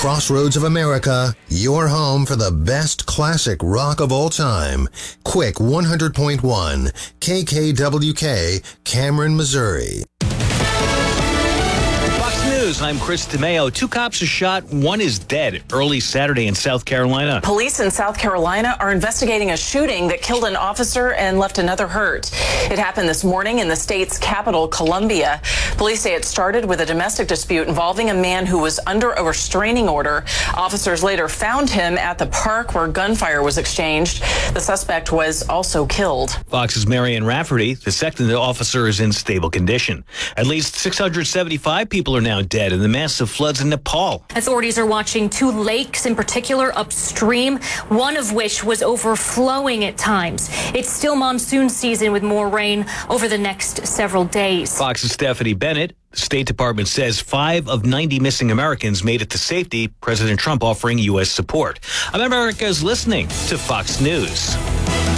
crossroads of America, your home for the best classic rock of all time. Quick 100.1 KKWK, Cameron, Missouri. Fox News, I'm Chris DeMeo. 2 cops are shot, 1 is dead early Saturday in South Carolina. Police in South Carolina are investigating a shooting that killed an officer and left another hurt. It happened this morning in the state's capital, Columbia. Police say it started with a domestic dispute involving a man who was under a restraining order. Officers later found him at the park where gunfire was exchanged. The suspect was also killed. Fox's Marianne Rafferty, the second officer, is in stable condition. At least 675 people are now dead in the massive floods in Nepal. Authorities are watching 2 lakes in particular upstream, one of which was overflowing at times. It's still monsoon season with more rain over the next several days. Fox's Stephanie Bennett. The State Department says 5 of 90 missing Americans made it to safety, President Trump offering U.S. support. America's listening to Fox News.